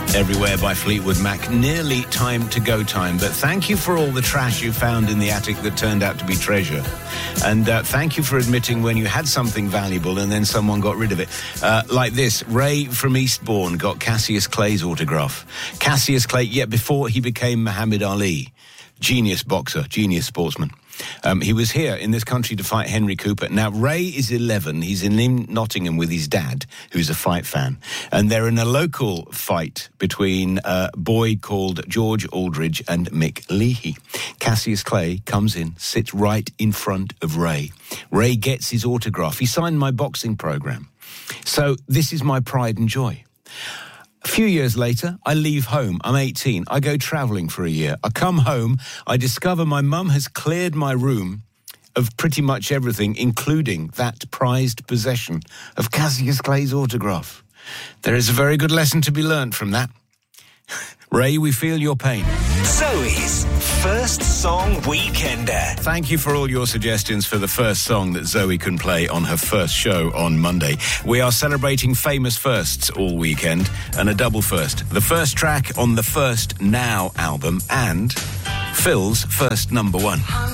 Everywhere by Fleetwood Mac. Nearly time to go time, but thank you for all the trash you found in the attic that turned out to be treasure. And thank you for admitting when you had something valuable and then someone got rid of it. Like this, Ray from Eastbourne got Cassius Clay's autograph. Cassius Clay, yet before he became Muhammad Ali. Genius boxer, genius sportsman. He was here in this country to fight Henry Cooper. Now, Ray is 11. He's in Nottingham with his dad, who's a fight fan. And they're in a local fight between a boy called George Aldridge and Mick Leahy. Cassius Clay comes in, sits right in front of Ray. Ray gets his autograph. He signed my boxing program. So this is my pride and joy. A few years later, I leave home. I'm 18. I go travelling for a year. I come home. I discover my mum has cleared my room of pretty much everything, including that prized possession of Cassius Clay's autograph. There is a very good lesson to be learnt from that. Ray, we feel your pain. Zoe's First Song Weekender. Thank you for all your suggestions for the first song that Zoe can play on her first show on Monday. We are celebrating famous firsts all weekend, and a double first. The first track on the First Now album and Phil's first number one.